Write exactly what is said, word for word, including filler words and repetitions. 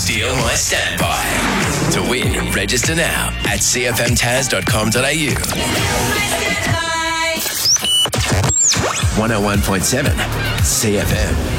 Steal My Standby. To win, register now at c f m taz dot com dot a u. one oh one point seven C F M.